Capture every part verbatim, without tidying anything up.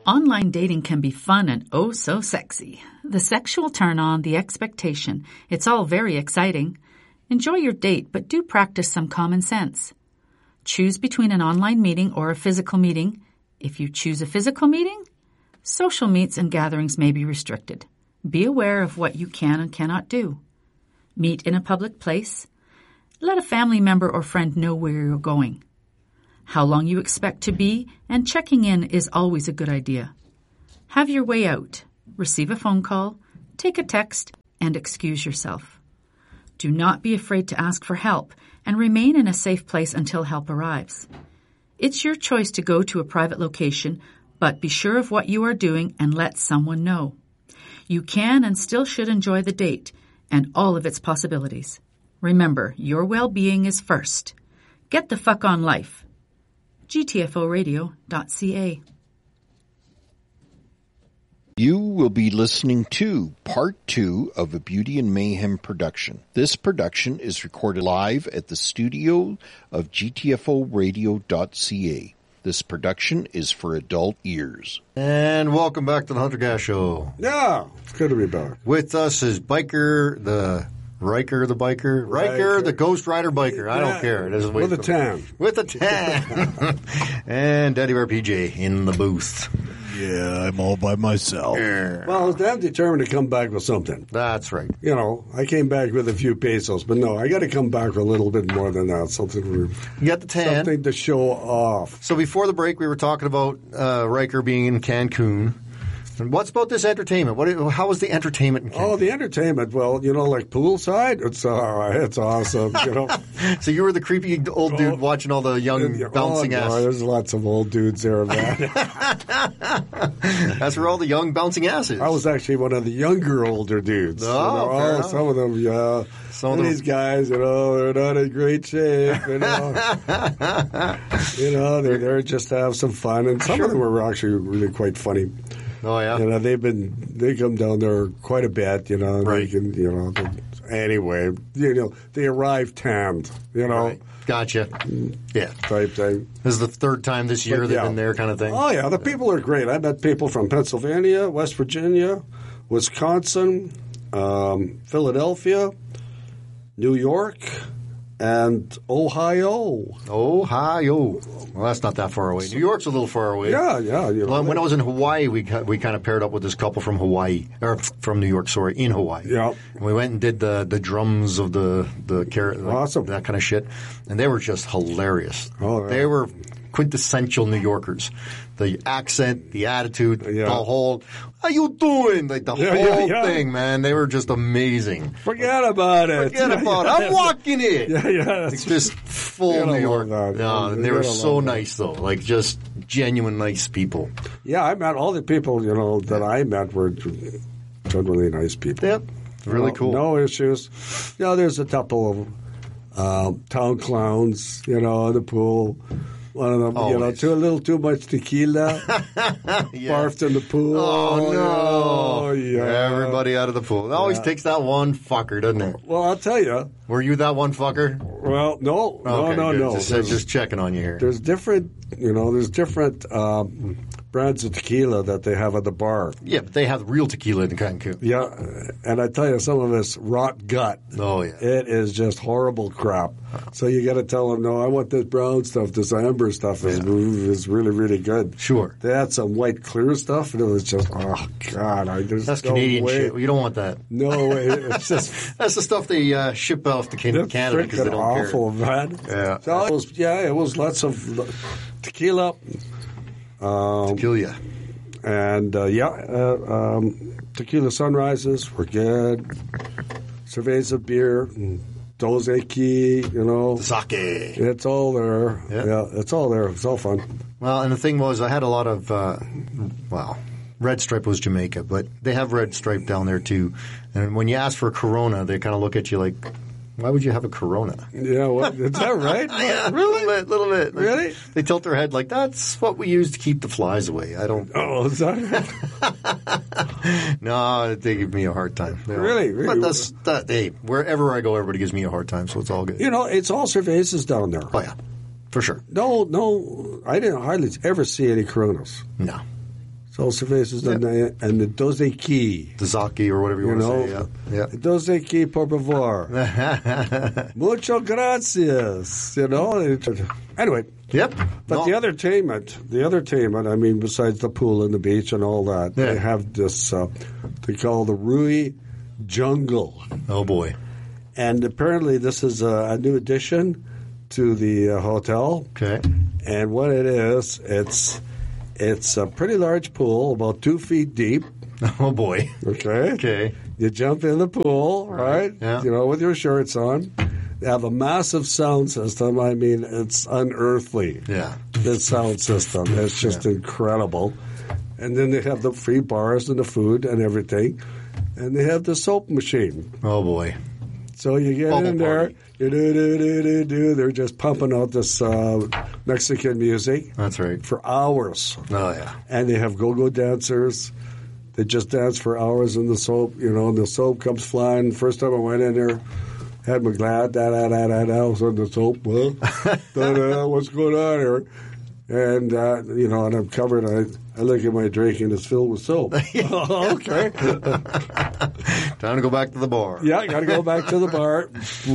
Online dating can be fun and oh so sexy. The sexual turn-on, the expectation, it's all very exciting. Enjoy your date, but do practice some common sense. Choose between an online meeting or a physical meeting. If you choose a physical meeting, social meets and gatherings may be restricted. Be aware of what you can and cannot do. Meet in a public place. Let a family member or friend know where you're going. How long you expect to be, and checking in is always a good idea. Have your way out. Receive a phone call, take a text, and excuse yourself. Do not be afraid to ask for help, and remain in a safe place until help arrives. It's your choice to go to a private location, but be sure of what you are doing and let someone know. You can and still should enjoy the date and all of its possibilities. Remember, your well-being is first. Get the fuck on life. G T F O radio dot C A. You will be listening to part two of a Beauty and Mayhem production. This production is recorded live at the studio of G T F O radio dot C A. This production is for adult ears. And welcome back to the Hunter Gas Show. Yeah, it's good to be back. With us is Biker, the Riker, the biker, Riker, Riker. the Ghost Rider biker. I don't care. It With a tan. With a tan. And Daddy Bear P J in the booth. Yeah, I'm all by myself. Yeah. Well, I was damn determined to come back with something. That's right. You know, I came back with a few pesos, but no, I got to come back with a little bit more than that. Something. You got the tan. Something to show off. So before the break, we were talking about uh, Riker being in Cancun. And what's about this entertainment? What? How was the entertainment in Cancun? Oh, the entertainment. Well, you know, like poolside, it's uh, it's awesome. You know. So you were the creepy old dude oh, watching all the young oh, bouncing no, ass. There's lots of old dudes there, man. That's where all the young bouncing asses. I was actually one of the younger, older dudes. Oh, you know, fair oh enough. Some of them, yeah. Some of and them. These guys, you know, they're not in great shape. You know, you know, they're there just to have some fun, and some sure. of them were actually really quite funny. Oh yeah, you know they've been they come down there quite a bit. You know, right. They can, you know. Anyway, you know, they arrive tanned. You know, right. Gotcha. Yeah, type thing. This is the third time this year but, they've yeah. been there, kind of thing. Oh yeah, the people are great. I met people from Pennsylvania, West Virginia, Wisconsin, um, Philadelphia, New York, and Ohio. Ohio. Well, that's not that far away. New York's a little far away. Yeah, yeah. You know, well, when I was in Hawaii, we we kind of paired up with this couple from Hawaii, or from New York, sorry, in Hawaii. Yeah. And we went and did the, the drums of the the carrot, like, awesome, that kind of shit, and they were just hilarious. Oh, yeah. They were quintessential New Yorkers. The accent, the attitude, yeah. the whole, how you doing? Like the yeah, whole yeah, yeah. thing, man. They were just amazing. Forget about it. Forget yeah, about yeah. it. I'm walking it. Yeah, yeah. It's just full New York. That. No, and they you were so nice, though. Like, just genuine nice people. Yeah, I met all the people, you know, that I met were generally nice people. Yep. Really no, cool. No issues. You know, there's a couple of uh, town clowns, you know, in the pool. One of them, Always. you know, too, a little too much tequila, yeah. barfed in the pool. Oh, no. Oh, yeah. Everybody out of the pool. It always yeah. takes that one fucker, doesn't it? Well, I'll tell you. Were you that one fucker? Well, no. No, okay, no, good. no. Just, just checking on you here. There's different, you know, there's different um, brands of tequila that they have at the bar. Yeah, but they have real tequila in Cancun. Yeah, and I tell you, some of it's rot gut. Oh, yeah. It is just horrible crap. So you got to tell them, no, I want this brown stuff, this amber stuff is, yeah. is really, really good. Sure. They had some white clear stuff, and it was just, oh, God. I, there's That's no Canadian way. shit. You don't want that. No way. It's just... That's the stuff they uh, ship off to Canada because they don't awful, care. man. Yeah. So it was, yeah, it was lots of tequila. Um, tequila. And, uh, yeah, uh, um, tequila sunrises were good. Cerveza beer, Dos Equis, you know. Sake. It's all there. Yeah. yeah, it's all there. It's all fun. Well, and the thing was, I had a lot of, uh, well, Red Stripe was Jamaica, but they have Red Stripe down there too. And when you ask for a Corona, they kind of look at you like, why would you have a Corona? Yeah, what, is that right? Yeah, really? A little bit, little bit. Really? They tilt their head like, that's what we use to keep the flies away. I don't... Oh, is that No, they give me a hard time. They're really? All, really? But that's, that, hey, wherever I go, everybody gives me a hard time, so it's all good. You know, it's all cervezas down there. Oh, yeah. For sure. No, no, I didn't hardly ever see any Coronas. No. Sol Cervezas yeah. and the Dos Equis. The Zaki or whatever you, you want know? to say. Yeah. yeah. Dos Equis, por favor. Mucho gracias. You know? Anyway. Yep. But no. the entertainment, the entertainment, I mean, besides the pool and the beach and all that, yeah. they have this, uh, they call the Rui Jungle. Oh, boy. And apparently this is a, a new addition to the uh, hotel. Okay. And what it is, it's it's a pretty large pool, about two feet deep. Oh, boy. Okay. Okay. You jump in the pool, right? right? Yeah. You know, with your shirts on. They have a massive sound system. I mean, it's unearthly. Yeah. This sound system. It's just yeah. incredible. And then they have the free bars and the food and everything. And they have the soap machine. Oh, boy. So you get Bubble in there, party. you do, do, do, do, do. They're just pumping out this uh, Mexican music. That's right. For hours. Oh, yeah. And they have go-go dancers. They just dance for hours in the soap, you know, and the soap comes flying. First time I went in there, had my glad, da da da da da, was on the soap. Well, da, da, what's going on here? And, uh, you know, and I'm covered. I, I look at my drink and it's filled with soap. Oh, okay. Time to go back to the bar. Yeah, I got to go back to the bar.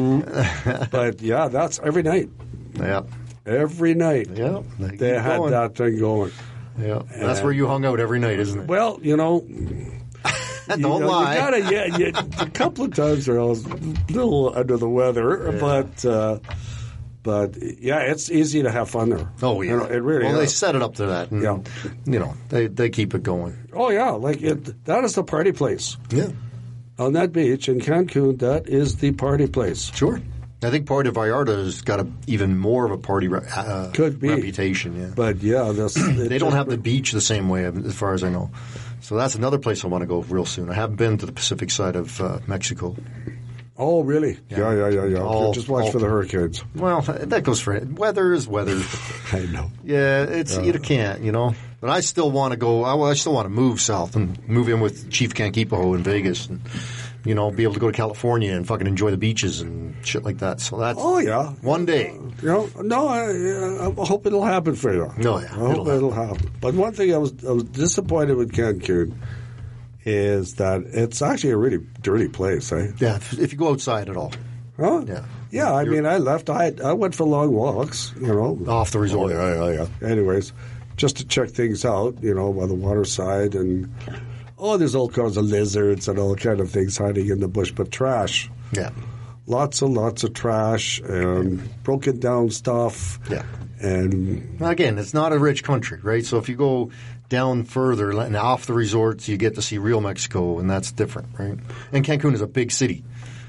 Mm. But, yeah, that's every night. Yeah. Every night. Yeah. They, they had going. that thing going. Yeah. And that's where you hung out every night, isn't it? Well, you know... Don't you know, lie. You gotta, yeah, yeah, a couple of times I was a little under the weather, yeah. but uh, but yeah, it's easy to have fun there. Oh yeah, you know, it really. Well, is. they set it up to that. And, yeah, you know, they they keep it going. Oh yeah, like it. That is the party place. Yeah, on that beach in Cancun, that is the party place. Sure. I think Puerto Vallarta has got a, even more of a party re- uh, Could be. reputation. Yeah, but yeah, this, they don't have the beach the same way, as far as I know. So that's another place I want to go real soon. I haven't been to the Pacific side of uh, Mexico. Oh, really? Yeah, yeah, yeah, yeah. All, Just watch all, for the hurricanes. Well, that goes for it. Weather is weather. I know. Yeah, it's uh, you can't, you know. But I still want to go. I, I still want to move south and move in with Chief Canquipo in Vegas, and you know, be able to go to California and fucking enjoy the beaches and shit like that. So that's oh yeah, one day. You know, no, I, I hope it'll happen for you. No, yeah, I hope it'll, it'll happen. happen. But one thing I was I was disappointed with Cancun is that it's actually a really dirty place, eh? Yeah, if, if you go outside at all. Huh? Yeah. Yeah, I You're, mean, I left. I I went for long walks, you know. Off the resort. Oh, yeah, yeah, yeah. Anyways, just to check things out, you know, by the waterside. And, oh, there's all kinds of lizards and all kind of things hiding in the bush, but trash. Yeah. Lots and lots of trash and broken down stuff. Yeah. And again, it's not a rich country, right? So if you go down further and off the resorts, you get to see real Mexico, and that's different, right? And Cancun is a big city.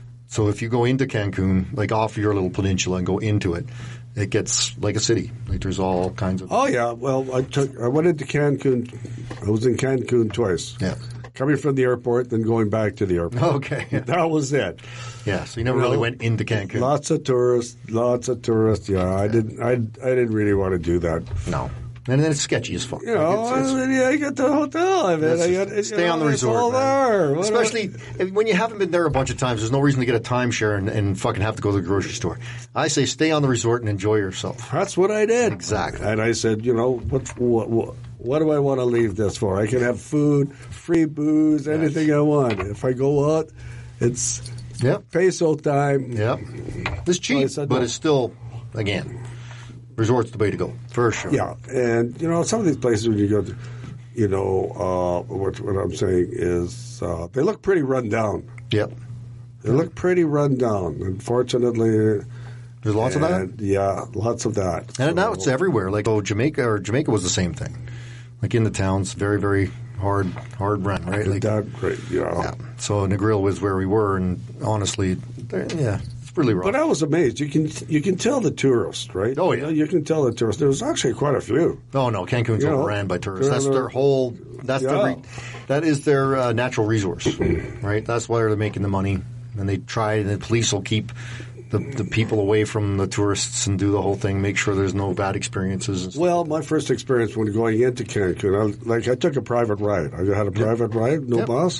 So if you go into Cancun, like off your little peninsula and go into it, it gets like a city. Like there's all kinds of... Oh, yeah. Well, I took, I went into Cancun. I was in Cancun twice. Yeah. Coming from the airport, then going back to the airport. Okay. That was it. Yeah, so you never you really know, went into Cancun. Lots of tourists, lots of tourists. Yeah, I didn't I, I didn't really want to do that. No. And then it's sketchy as fuck. You know, like it's, it's, I mean, yeah, I got the hotel. I mean, I got, stay you know, on the resort, all there. What Especially if, when you haven't been there a bunch of times, there's no reason to get a timeshare and, and fucking have to go to the grocery store. I say stay on the resort and enjoy yourself. That's what I did. Exactly. And I said, you know, what what, what, what do I want to leave this for? I can have food, free booze, anything yes. I want. If I go out, it's yep. peso time. Yep. It's cheap, so but no. it's still, again... Resort's the way to go, for sure. Yeah, and, you know, some of these places when you go to, you know, uh, what, what I'm saying is uh, they look pretty run down. Yep. They look pretty run down, unfortunately. There's lots and, of that? Yeah, lots of that. And so, now it's everywhere. Like, oh, Jamaica, or Jamaica was the same thing. Like, in the towns, very, very hard hard run, right? Like, that great, yeah. yeah. So Negril was where we were, and honestly, yeah. Really wrong. But I was amazed. You can you can tell the tourists, right? Oh, yeah. You know, you can tell the tourists. There was actually quite a few. Oh, no. Cancun's you know, overran by tourists. That's their whole – That's yeah. their, that is their uh, natural resource, right? That's why they're making the money. And they try – and the police will keep the, the people away from the tourists and do the whole thing, make sure there's no bad experiences. And stuff. Well, my first experience when going into Cancun, I, like I took a private ride. I had a private yep. ride, no yep. boss.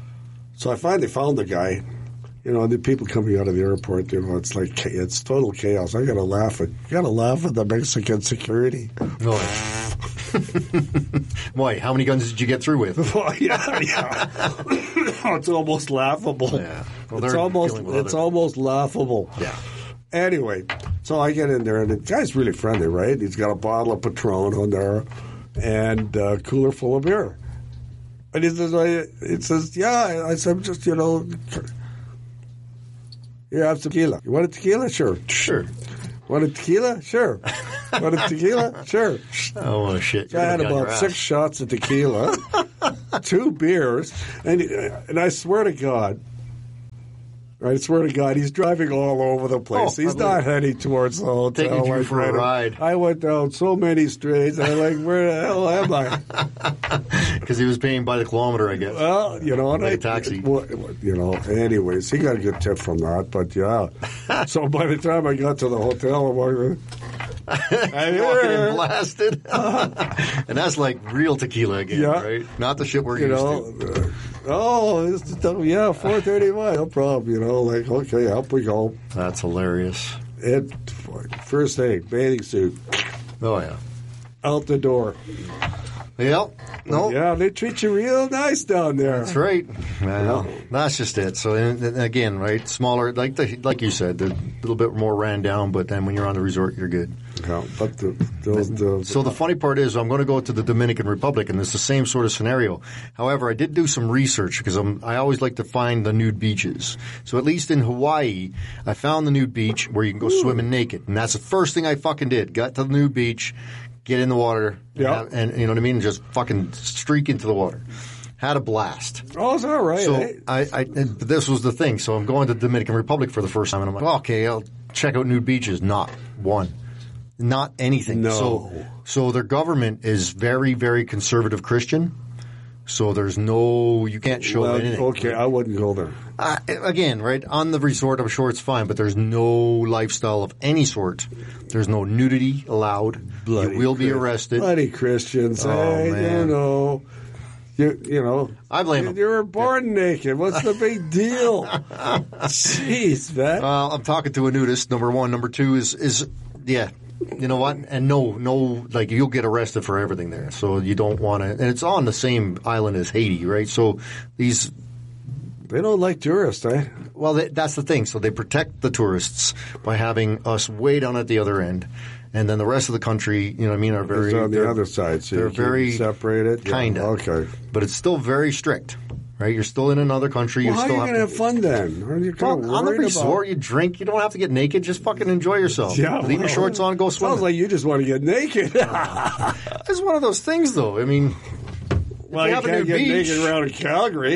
So I finally found the guy. You know, the people coming out of the airport, you know, it's like it's total chaos. I got to laugh at, got to laugh at the Mexican security. Oh, Why? How many guns did you get through with? Well, yeah, yeah. It's almost laughable. Yeah. Well, it's they're almost dealing with it's other- almost laughable. Yeah. Anyway, so I get in there, and the guy's really friendly, right? He's got a bottle of Patron on there and a cooler full of beer. And he says, I, he says, yeah. I said, just, you know, you have some tequila. You want a tequila? Sure. Sure. Want a tequila? Sure. Want a tequila? Sure. Oh, well, shit. So I had about six shots of tequila, two beers, and and I swear to God, I swear to God, he's driving all over the place. Oh, he's I not heading towards the hotel. Taking you like, for a ride. I went down so many streets. I'm like, where the hell am I? Because he was paying by the kilometer, I guess. Well, you know, and Like I, a taxi. well, you know. Anyways, he got a good tip from that. But yeah, so by the time I got to the hotel, I'm like, I Walking and blasted. And that's like real tequila again, Yeah. right? Not the shit we're you used know, to. uh, oh, it's the, yeah, four thirty-one, no problem. You know, like, okay, up we go. That's hilarious. It, first thing, bathing suit, Oh, yeah. out the door. Yep. No. Yeah, they treat you real nice down there. That's right. Well, that's just it. So and, and again, right, smaller, like the, like you said, a little bit more ran down. But then when you're on the resort, you're good. Yeah, but the, the, the, So the funny part is, I'm going to go to the Dominican Republic, and it's the same sort of scenario. However, I did do some research because I'm, I always like to find the nude beaches. So at least in Hawaii, I found the nude beach where you can go swimming naked, and that's the first thing I fucking did. Got to the nude beach. Get in the water, Yeah. and, and you know what I mean? Just fucking streak into the water. Had a blast. oh, it's all right. So eh? I, I and this was the thing. So I'm going to the Dominican Republic for the first time, and I'm like, okay, I'll check out nude beaches. Not one, not anything. No. So, so their government is very, very conservative Christian. So there's no, you can't show Well, anything. okay, I wouldn't go there. Uh, again, right, on the resort, I'm sure it's fine, but there's no lifestyle of any sort. There's no nudity allowed. Bloody you will be Chris- arrested. Bloody Christians, Oh, hey, man. you know. You, you know, I blame you, them. you were born naked. What's the big deal? Jeez, man. Well, I'm talking to a nudist, number one. Number two is, is yeah, you know what? And no, no, like you'll get arrested for everything there. So you don't want to, and it's on the same island as Haiti, right? So these, They don't like tourists, eh? well, they, that's the thing. So they protect the tourists by having us way down at the other end. And then the rest of the country, you know what I mean, are very, It's on the they're- other side, so they're you can very separate it. Yeah, Kinda. Okay. but it's still very strict, right? You're still in another country. Well, you how are still you have going to have fun then? Are you kind of Well, on the worried resort, about? you drink. You don't have to get naked. Just fucking enjoy yourself. Yeah, Leave your well, shorts on, go swimming. Sounds like you just want to get naked. It's one of those things, though. I mean, well, you you have a can't new get beach. naked around in Calgary.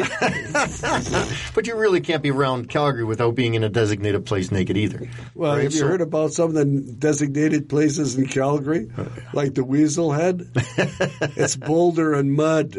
but you really can't be around Calgary without being in a designated place naked either. Well, right? have you So- heard about some of the designated places in Calgary? Like the Weasel Head? It's boulder and mud.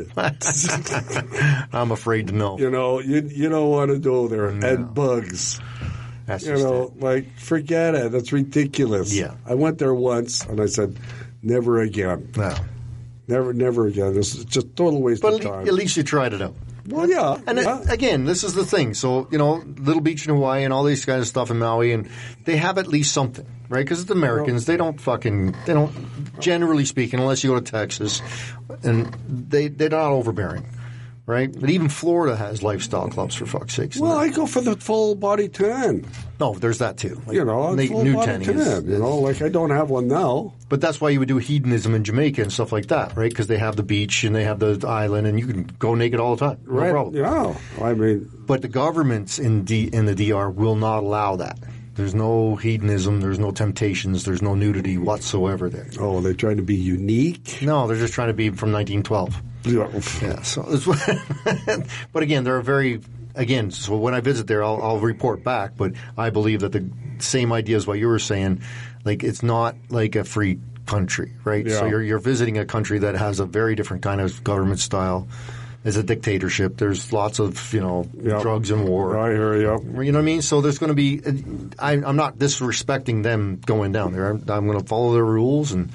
I'm afraid to know. You know, you you don't want to go there. And bugs. That's You just know, it. like, forget it. That's ridiculous. Yeah. I went there once, and I said, never again. No. Never, never again. This is just total waste But of at le- time. at least you tried it out. Well, yeah. And yeah. it, again, this is the thing. So, you know, Little Beach in Hawaii and all these kinds of stuff in Maui, and they have at least something, right? Because it's Americans. They don't fucking, they don't, generally speaking, unless you go to Texas, and they, they're not overbearing, right? But even Florida has lifestyle clubs, for fuck's sakes. Well, I go for the full body tan. No, there's that too. Like, You know, na- full nude body tanning tan. is- you know, like I don't have one now. But that's why you would do hedonism in Jamaica and stuff like that, right? Because they have the beach and they have the island, and you can go naked all the time, no Right? problem. Yeah. I mean, But the governments in D, in the D R will not allow that. There's no hedonism, there's no temptations, there's no nudity whatsoever there. oh, they're trying to be unique. No, they're just trying to be from nineteen twelve. Yeah. Yeah. So, it's, but again, they're very again. So when I visit there, I'll, I'll report back. But I believe that the same idea as what you were saying. Like it's not like a free country, right? Yeah. So you're you're visiting a country that has a very different kind of government style. It's a dictatorship. There's lots of you know Yeah. drugs and war. I hear you. You know what I mean? So there's going to be. I, I'm not disrespecting them going down there. I'm, I'm going to follow their rules and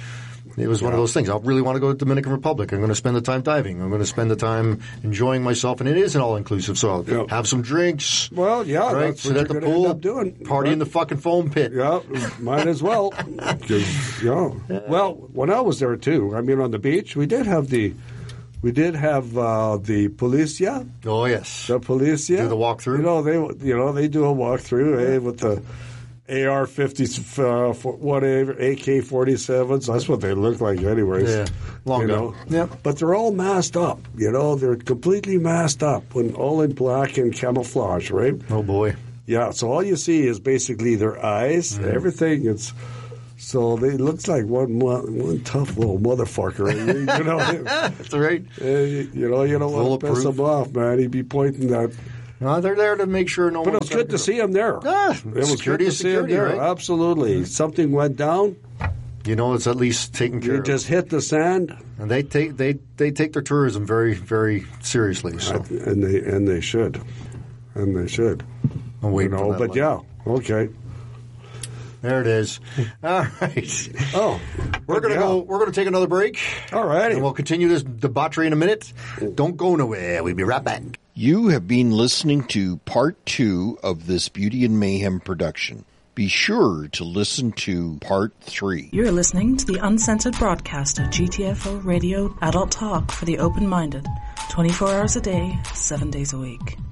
It was one of those things. I really want to go to the Dominican Republic. I'm going to spend the time diving. I'm going to spend the time enjoying myself, and it is an all-inclusive. So I'll Yeah. have some drinks. Well, yeah, right? that's Sit what at the you're gonna pool, end up doing. party Right. in the fucking foam pit. Yeah, might as well. 'Cause, yeah. Well, when I was there too, I mean, on the beach, we did have the, we did have uh, the policia, Oh yes. the policia. Do the walkthrough? You know, they, you know, they do a walkthrough eh, with the A R fifties, uh, whatever, A K forty-sevens. That's what they look like, anyways. Yeah, long you gun. know? Yep. But they're all masked up. You know, they're completely masked up, and all in black and camouflage, right? Oh boy. Yeah, so all you see is basically their eyes, Mm-hmm. everything. It's so they looks like one one, one tough little motherfucker. you, you know, That's right. uh, you, you know, you don't want to piss Bulletproof. him off, man. He'd be pointing that. No, they're there to make sure no But it one's was good to see him there. Ah, it was security good is to see him security, there. right? Absolutely, something went down. You know, it's at least taken care You of. just hit the sand, And they take they they take their tourism very very seriously. So and they and they should, and they should. I'm You waiting for know, that but one. yeah, okay. There it is. All right. Oh, We're gonna yeah. go. We're gonna take another break. All righty. And we'll continue this debauchery in a minute. Don't go nowhere. We'll be right back. You have been listening to part two of this Beauty and Mayhem production. Be sure to listen to part three. You're listening to the uncensored broadcast of G T F O Radio Adult Talk for the open-minded, twenty-four hours a day, seven days a week.